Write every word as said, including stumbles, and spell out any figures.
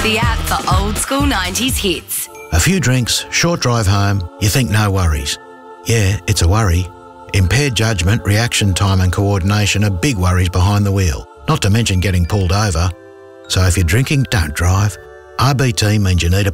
the app for old school nineties hits. A few drinks, short drive home, you think no worries. Yeah, it's a worry. Impaired judgment, reaction time and coordination are big worries behind the wheel, not to mention getting pulled over. So if you're drinking, don't drive. R B T means you need a